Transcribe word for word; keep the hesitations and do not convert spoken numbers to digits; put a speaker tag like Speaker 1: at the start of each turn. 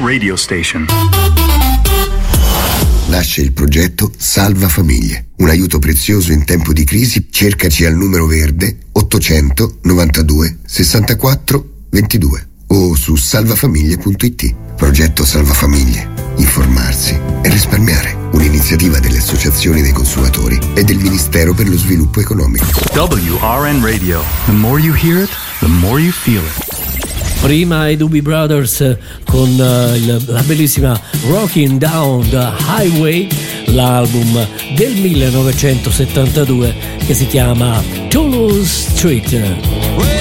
Speaker 1: radio station.
Speaker 2: Nasce il progetto Salva Famiglie, un aiuto prezioso in tempo di crisi. Cercaci al numero verde ottocento novantadue sessantaquattro ventidue o su salvafamiglie punto it. Progetto Salva Famiglie. Informarsi e risparmiare. Un'iniziativa delle associazioni dei consumatori e del Ministero per lo Sviluppo Economico.
Speaker 1: W R N Radio. The more you hear it, the more you feel it.
Speaker 3: Prima i Doobie Brothers con uh, il, la bellissima Rocking Down the Highway, l'album del millenovecentosettantadue che si chiama Toulouse Street.